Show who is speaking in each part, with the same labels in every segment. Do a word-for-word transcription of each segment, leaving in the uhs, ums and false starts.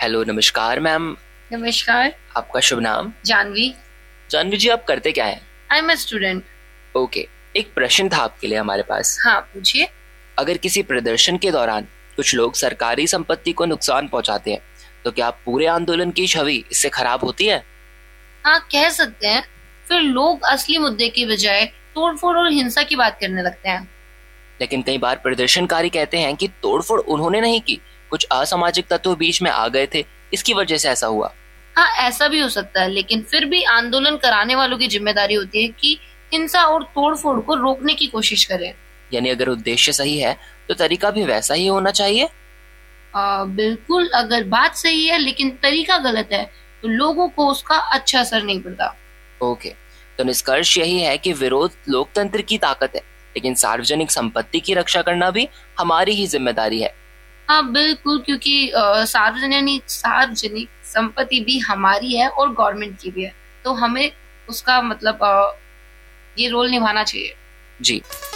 Speaker 1: Hello, नमस्कार ma'am.
Speaker 2: नमस्कार।
Speaker 1: आपका शुभ नाम?
Speaker 2: जानवी।
Speaker 1: जानवी जी, आप करते क्या हैं?
Speaker 2: I M a student.
Speaker 1: Okay, एक प्रश्न था आपके लिए हमारे पास।
Speaker 2: हाँ, पूछिए।
Speaker 1: अगर किसी प्रदर्शन के दौरान कुछ लोग सरकारी संपत्ति को नुकसान पहुंचाते हैं, तो क्या पूरे आंदोलन की छवि इससे खराब होती है?
Speaker 2: हाँ, कह सकते हैं। फिर लोग असली मुद्दे की बजाय तोड़फोड़ और हिंसा की बात करने लगते हैं।
Speaker 1: लेकिन कई बार प्रदर्शनकारी कहते हैं कि तोड़फोड़ उन्होंने नहीं की, कुछ असामाजिक तत्व बीच में आ गए थे, इसकी वजह से ऐसा हुआ।
Speaker 2: हाँ, ऐसा भी हो सकता है, लेकिन फिर भी आंदोलन कराने वालों की जिम्मेदारी होती है कि हिंसा और तोड़फोड़ को रोकने की कोशिश करें।
Speaker 1: यानी अगर उद्देश्य सही है तो तरीका भी वैसा ही होना चाहिए।
Speaker 2: आ, बिल्कुल, अगर बात सही है लेकिन तरीका गलत है तो लोगों को उसका अच्छा असर नहीं पड़ता।
Speaker 1: ओके, तो निष्कर्ष यही है कि विरोध लोकतंत्र की ताकत है, लेकिन सार्वजनिक संपत्ति की रक्षा करना भी हमारी ही जिम्मेदारी है।
Speaker 2: हाँ, बिल्कुल, क्योंकि अ, सार्वजनिक सार्वजनिक संपत्ति भी हमारी है और गवर्नमेंट की भी है, तो हमें उसका मतलब अ, ये रोल निभाना चाहिए।
Speaker 1: जी।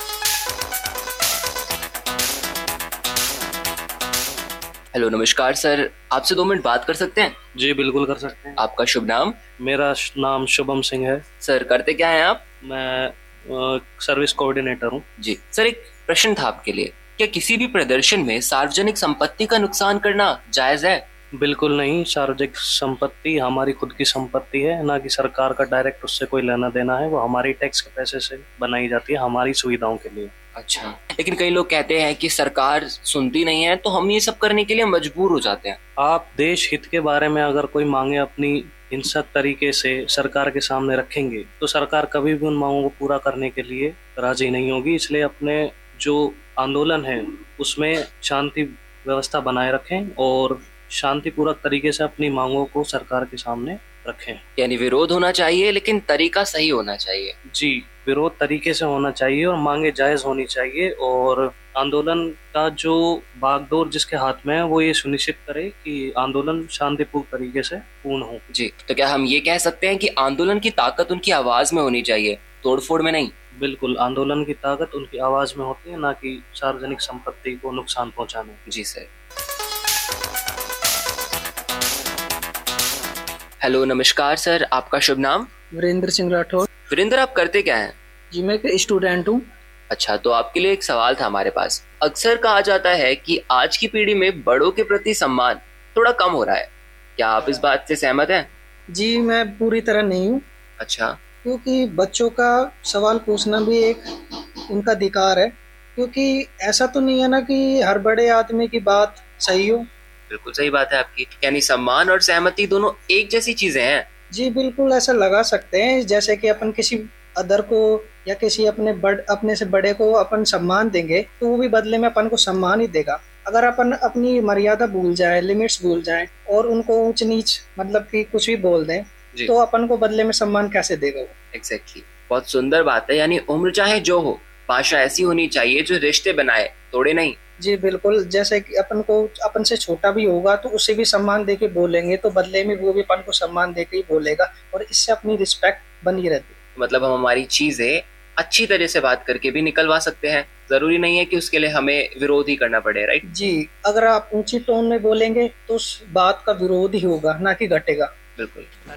Speaker 1: हेलो, नमस्कार सर, आपसे दो मिनट बात कर सकते हैं?
Speaker 3: जी बिल्कुल कर सकते हैं।
Speaker 1: आपका शुभ नाम?
Speaker 3: मेरा श- नाम शुभम सिंह है।
Speaker 1: सर, करते क्या हैं आप?
Speaker 3: मैं अ, सर्विस कोऑर्डिनेटर हूँ।
Speaker 1: जी सर, एक प्रश्न था आपके लिए। क्या किसी भी प्रदर्शन में सार्वजनिक संपत्ति का नुकसान करना जायज है?
Speaker 3: बिल्कुल नहीं, सार्वजनिक संपत्ति हमारी खुद की संपत्ति है, ना कि सरकार का डायरेक्ट उससे कोई लेना देना है। वो हमारी टैक्स के पैसे से बनाई जाती है, हमारी सुविधाओं के लिए।
Speaker 1: अच्छा, लेकिन कई लोग कहते हैं कि सरकार सुनती नहीं है, तो हम ये सब करने के लिए मजबूर हो जाते हैं।
Speaker 3: आप देश हित के बारे में अगर कोई मांगे अपनी हिंसक तरीके से सरकार के सामने रखेंगे तो सरकार कभी भी उन मांगों को पूरा करने के लिए राजी नहीं होगी। इसलिए अपने जो आंदोलन है उसमें शांति व्यवस्था बनाए रखें और शांतिपूर्वक तरीके से अपनी मांगों को सरकार के सामने रखें।
Speaker 1: यानी विरोध होना चाहिए, लेकिन तरीका सही होना चाहिए।
Speaker 3: जी, विरोध तरीके से होना चाहिए और मांगे जायज होनी चाहिए, और आंदोलन का जो बागडोर जिसके हाथ में है वो ये सुनिश्चित करे कि आंदोलन शांतिपूर्ण तरीके से पूर्ण हो।
Speaker 1: जी, तो क्या हम ये कह सकते हैं कि आंदोलन की ताकत उनकी आवाज में होनी चाहिए, तोड़फोड़ में नहीं?
Speaker 3: बिल्कुल, आंदोलन की ताकत उनकी आवाज में होती है, ना कि सार्वजनिक संपत्ति को नुकसान पहुंचाने।
Speaker 1: जी सर। हेलो, नमस्कार सर, आपका शुभ नाम?
Speaker 4: वीरेंद्र सिंह राठौर।
Speaker 1: वीरेंद्र, आप करते क्या हैं?
Speaker 4: जी, मैं एक स्टूडेंट हूँ।
Speaker 1: अच्छा, तो आपके लिए एक सवाल था हमारे पास। अक्सर कहा जाता है कि आज की पीढ़ी में बड़ों के प्रति सम्मान थोड़ा कम हो रहा है, क्या आप इस बात से सहमत हैं?
Speaker 4: जी, मैं पूरी तरह नहीं हूँ,
Speaker 1: अच्छा।
Speaker 4: क्योंकि बच्चों का सवाल पूछना भी एक उनका अधिकार है। क्योंकि ऐसा तो नहीं है ना कि हर बड़े आदमी की बात सही हो।
Speaker 1: बिल्कुल सही बात है आपकी, यानी सम्मान और सहमति दोनों एक जैसी चीजें हैं।
Speaker 4: जी बिल्कुल, ऐसा लगा सकते हैं जैसे कि अपन किसी अदर को या किसी अपने बड़ अपने से बड़े को अपन सम्मान देंगे तो वो भी बदले में अपन को सम्मान ही देगा। अगर अपन अपनी मर्यादा भूल जाए, लिमिट्स भूल जाए और उनको ऊंच नीच मतलब कि कुछ भी बोल दें तो अपन को बदले में सम्मान कैसे देगा वो?
Speaker 1: एग्जैक्टली, बहुत सुंदर बात है। यानी उम्र चाहे जो हो, भाषा ऐसी होनी चाहिए जो रिश्ते बनाए, तोड़े नहीं।
Speaker 4: जी बिल्कुल, जैसे कि अपन को अपन से छोटा भी होगा तो उसे भी सम्मान देके बोलेंगे तो बदले में वो भी अपन को सम्मान देके ही बोलेगा, और इससे अपनी रिस्पेक्ट बनी रहती है।
Speaker 1: मतलब हम हमारी चीजें अच्छी तरह से बात करके भी निकलवा सकते हैं, जरूरी नहीं है कि उसके लिए हमें विरोध ही करना पड़े, राइट?
Speaker 4: जी, अगर आप ऊंची टोन में बोलेंगे तो उस बात का विरोध ही होगा, ना कि घटेगा।
Speaker 1: बिल्कुल।